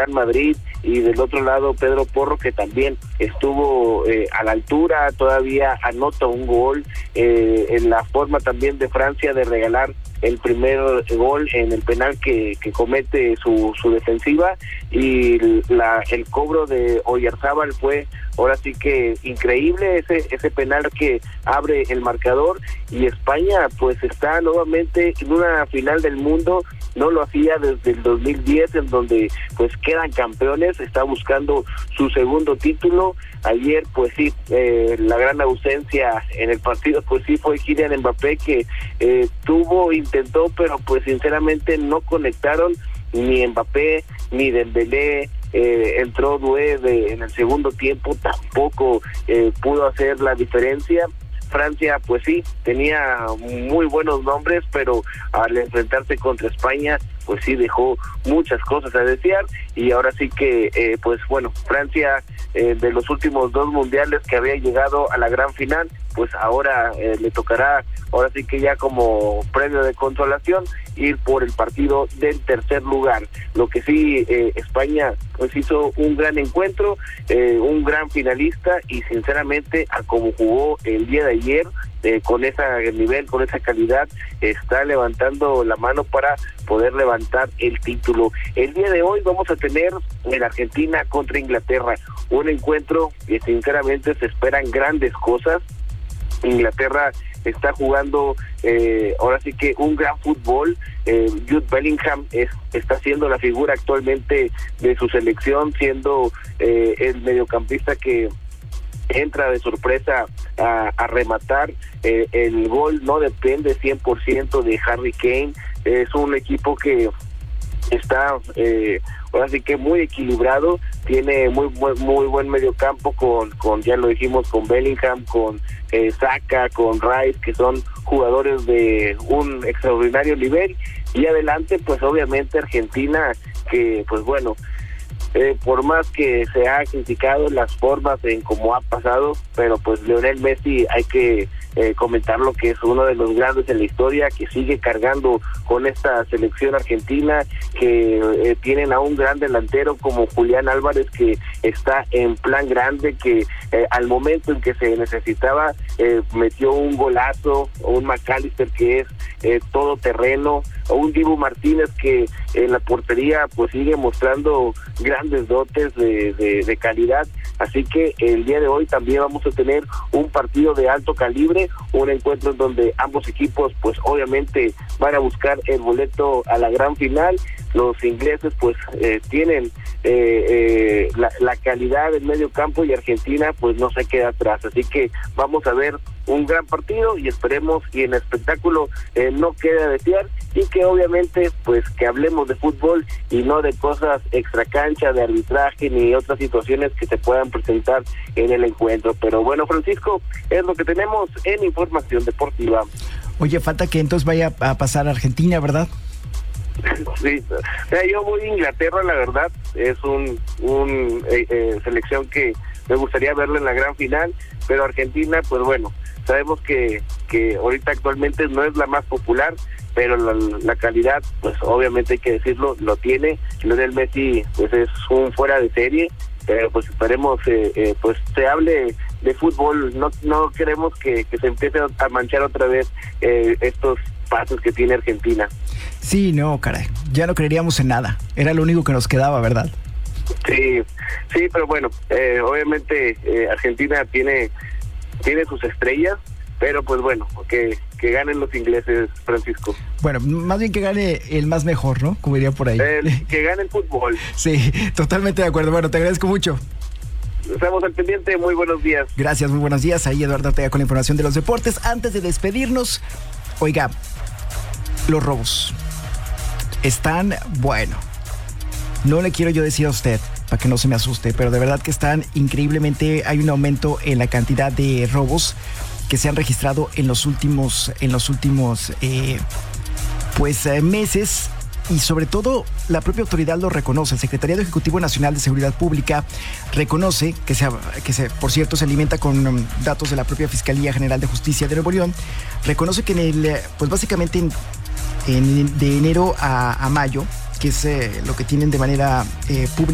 Real Madrid, y del otro lado Pedro Porro, que también estuvo a la altura, todavía anota un gol, en la forma también de Francia de regalar el primer gol en el penal que comete su defensiva, y el cobro de Oyarzábal fue ahora sí que increíble, ese penal que abre el marcador, y España pues está nuevamente en una final del mundo. No lo hacía desde el 2010, en donde pues quedan campeones, está buscando su segundo título. Ayer pues sí, la gran ausencia en el partido pues sí fue Kylian Mbappé, que intentó, pero pues sinceramente no conectaron ni Mbappé ni Dembélé. Entró Doué en el segundo tiempo, tampoco pudo hacer la diferencia. Francia pues sí, tenía muy buenos nombres, pero al enfrentarse contra España pues sí dejó muchas cosas a desear, y ahora sí que pues bueno, Francia de los últimos 2 mundiales que había llegado a la gran final, pues ahora le tocará, ahora sí que ya como premio de consolación, ir por el partido del tercer lugar. Lo que sí, España pues hizo un gran encuentro, un gran finalista, y sinceramente a como jugó el día de ayer, con ese nivel, con esa calidad, está levantando la mano para poder levantar el título. El día de hoy vamos a tener en Argentina contra Inglaterra, un encuentro que sinceramente se esperan grandes cosas. Inglaterra está jugando ahora sí que un gran fútbol. Jude Bellingham está siendo la figura actualmente de su selección, siendo el mediocampista que entra de sorpresa a rematar. El gol no depende 100% de Harry Kane. Es un equipo que está ahora sí que muy equilibrado, tiene muy buen mediocampo con ya lo dijimos, con Bellingham, con Saka, con Rice, que son jugadores de un extraordinario nivel, y adelante pues obviamente Argentina, que pues bueno, por más que se ha criticado las formas en cómo ha pasado, pero pues Lionel Messi hay que comentarlo, que es uno de los grandes en la historia, que sigue cargando con esta selección argentina, que tienen a un gran delantero como Julián Álvarez, que está en plan grande, que al momento en que se necesitaba metió un golazo, o un McAllister que es todoterreno, o un Dibu Martínez que en la portería pues sigue mostrando grandes dotes de calidad. Así que el día de hoy también vamos a tener un partido de alto calibre, un encuentro en donde ambos equipos pues obviamente van a buscar el boleto a la gran final. Los ingleses pues tienen la calidad del medio campo, y Argentina pues no se queda atrás, así que vamos a ver un gran partido, y esperemos y en el espectáculo no quede a desear, y que obviamente pues que hablemos de fútbol y no de cosas extracancha, de arbitraje ni otras situaciones que se puedan presentar en el encuentro. Pero bueno, Francisco, es lo que tenemos en información deportiva. Oye, falta que entonces vaya a pasar a Argentina, ¿verdad? Sí, o sea, yo voy a Inglaterra, la verdad, es un selección que me gustaría verla en la gran final, pero Argentina, pues bueno, sabemos que ahorita actualmente no es la más popular, pero la calidad, pues obviamente hay que decirlo, lo tiene. Lionel Messi, pues es un fuera de serie, pero pues esperemos pues se hable de fútbol, no queremos que se empiece a manchar otra vez estos pasos que tiene Argentina. Sí, no, caray, ya no creeríamos en nada, era lo único que nos quedaba, ¿verdad? Sí, pero bueno, obviamente Argentina tiene sus estrellas, pero pues bueno, que ganen los ingleses, Francisco. Bueno, más bien que gane el más mejor, ¿no? Como diría por ahí. Que gane el fútbol. Sí, totalmente de acuerdo. Bueno, te agradezco mucho. Estamos al pendiente, muy buenos días. Gracias, muy buenos días. Ahí Eduardo Ortega con la información de los deportes. Antes de despedirnos, oiga, los robos están, bueno, no le quiero yo decir a usted, para que no se me asuste, pero de verdad que están increíblemente, hay un aumento en la cantidad de robos que se han registrado en los últimos meses, y sobre todo la propia autoridad lo reconoce. El Secretariado Ejecutivo Nacional de Seguridad Pública reconoce por cierto, se alimenta con datos de la propia Fiscalía General de Justicia de Nuevo León, reconoce que pues básicamente de enero a mayo, que es lo que tienen de manera pública,